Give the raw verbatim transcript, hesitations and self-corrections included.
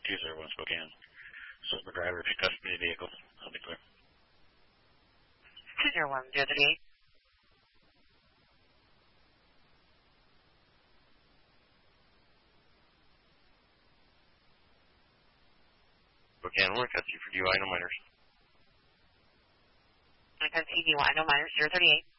two zero one Spokane. Silver driver, if you custody the vehicle, I'll be clear. two zero one zero three eight. Spokane, we're custody for D U I, no minors. I can see D U I, no minors, zero three eight.